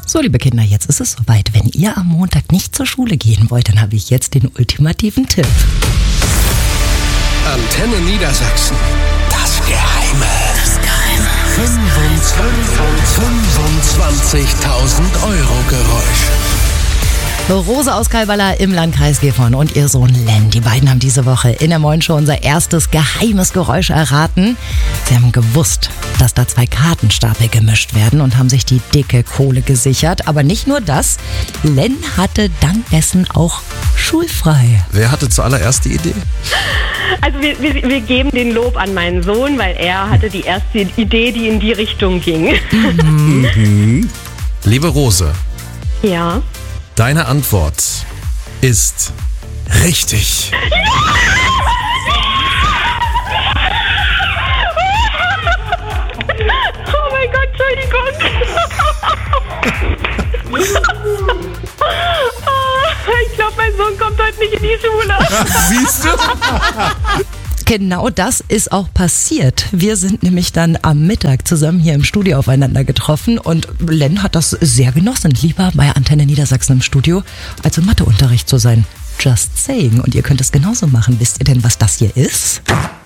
So, liebe Kinder, jetzt ist es soweit. Wenn ihr am Montag nicht zur Schule gehen wollt, dann habe ich jetzt den ultimativen Tipp. Antenne Niedersachsen. Das Geheime. 25.000 Euro Geräusch. Rose aus Kalbala im Landkreis Gifhorn und ihr Sohn Len. Die beiden haben diese Woche in der Moin Show unser erstes geheimes Geräusch erraten. Sie haben gewusst, dass da 2 Kartenstapel gemischt werden und haben sich die dicke Kohle gesichert. Aber nicht nur das, Len hatte dank dessen auch schulfrei. Wer hatte zuallererst die Idee? Also wir geben den Lob an meinen Sohn, weil er hatte die erste Idee, die in die Richtung ging. Liebe Rose, Ja. deine Antwort ist richtig. Oh mein Gott, Entschuldigung. Ich glaube, mein Sohn kommt heute nicht in die Schule. Siehst du? Genau das ist auch passiert. Wir sind nämlich dann am Mittag zusammen hier im Studio aufeinander getroffen und Len hat das sehr genossen, lieber bei Antenne Niedersachsen im Studio, als im Matheunterricht zu sein. Just saying. Und ihr könnt es genauso machen. Wisst ihr denn, was das hier ist?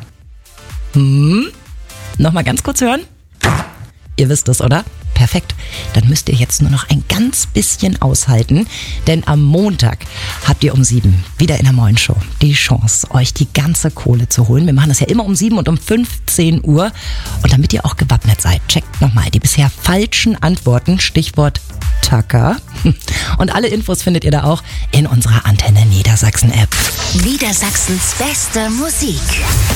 Nochmal ganz kurz hören. Ihr wisst es, oder? Perfekt. Dann müsst ihr jetzt nur noch ein ganz bisschen aushalten, denn am Montag habt ihr um 7 wieder in der Moin Show die Chance, euch die ganze Kohle zu holen. Wir machen das ja immer um 7 und um 15 Uhr. Und damit ihr auch gewappnet seid, checkt nochmal die bisher falschen Antworten, Stichwort Tacker. Und alle Infos findet ihr da auch in unserer Antenne Niedersachsen App. Niedersachsens beste Musik.